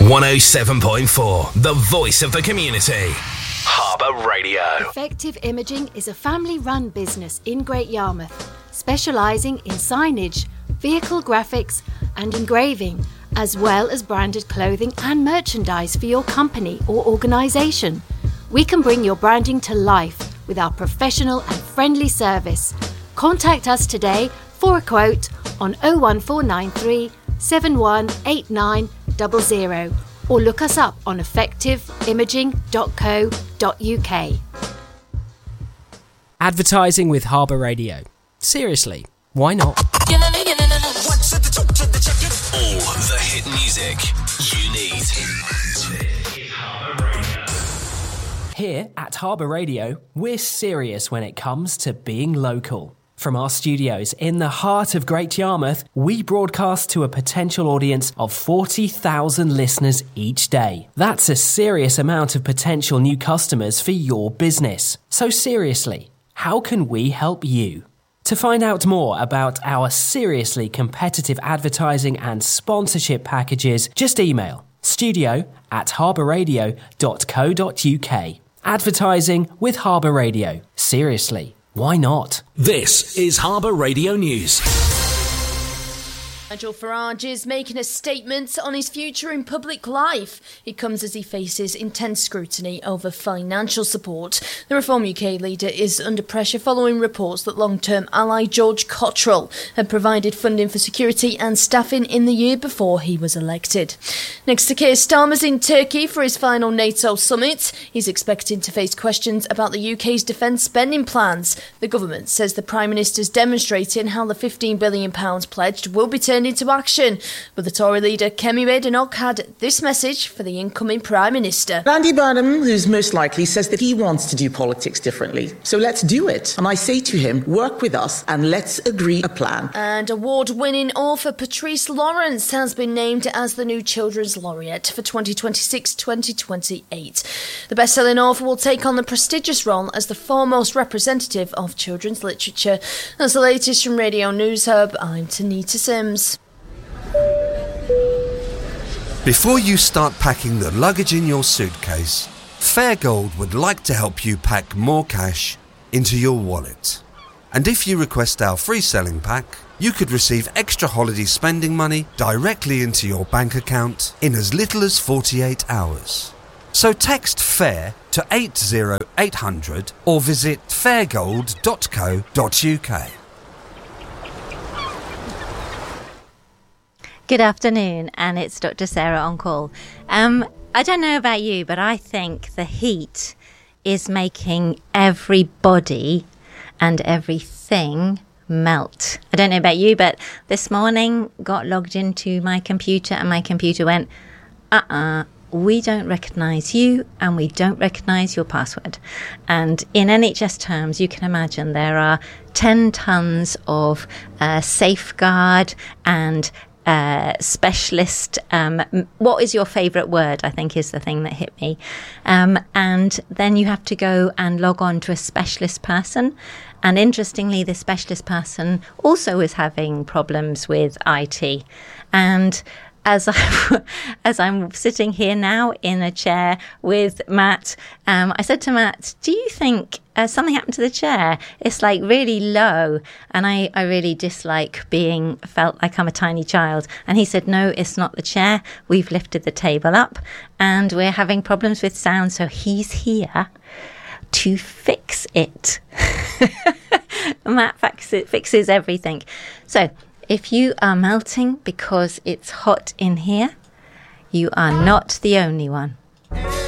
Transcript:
107.4, the voice of the community. Harbour Radio. Effective Imaging is a family-run business in Great Yarmouth, specialising in signage, vehicle graphics and engraving, as well as branded clothing and merchandise for your company or organisation. We can bring your branding to life with our professional and friendly service. Contact us today for a quote on 01493 718900 or look us up on effectiveimaging.co.uk. Advertising with Harbour Radio. Seriously, why not? All the hit music you need. Here at Harbour Radio, we're serious when it comes to being local. From our studios in the heart of Great Yarmouth, we broadcast to a potential audience of 40,000 listeners each day. That's a serious amount of potential new customers for your business. So seriously, how can we help you? To find out more about our seriously competitive advertising and sponsorship packages, just email studio@harbourradio.co.uk. Advertising with Harbour Radio. Seriously, why not? This is Harbour Radio News. Nigel Farage is making a statement on his future in public life. It comes as he faces intense scrutiny over financial support. The Reform UK leader is under pressure following reports that long-term ally George Cottrell had provided funding for security and staffing in the year before he was elected. Next to Keir Starmer's in Turkey for his final NATO summit. He's expecting to face questions about the UK's defence spending plans. The government says the Prime Minister's demonstrating how the £15 billion pledged will be turned into action. But the Tory leader Kemi Badenoch had this message for the incoming Prime Minister. Andy Burnham, who's most likely, says that he wants to do politics differently. So let's do it. And I say to him, work with us and let's agree a plan. And award-winning author Patrice Lawrence has been named as the new Children's Laureate for 2026-2028. The best-selling author will take on the prestigious role as the foremost representative of children's literature. That's the latest from Radio News Hub. I'm Tanita Sims. Before you start packing the luggage in your suitcase, Fairgold would like to help you pack more cash into your wallet. And if you request our free selling pack, you could receive extra holiday spending money directly into your bank account in as little as 48 hours. So text FAIR to 80800 or visit fairgold.co.uk. Good afternoon, and it's Dr. Sarah on call. I don't know about you, but I think the heat is making everybody and everything melt. I don't know about you, but this morning got logged into my computer and my computer went, we don't recognise you and we don't recognise your password. And in NHS terms, you can imagine there are 10 tonnes of safeguard and specialist, what is your favourite word, I think is the thing that hit me. And then you have to go and log on to a specialist person. And interestingly, the specialist person also is having problems with IT. And as I'm sitting here now in a chair with Matt, I said to Matt, do you think something happened to the chair? It's like really low. And I really dislike felt like I'm a tiny child. And he said, no, it's not the chair. We've lifted the table up and we're having problems with sound. So he's here to fix it. Matt fixes everything. So if you are melting because it's hot in here, you are not the only one.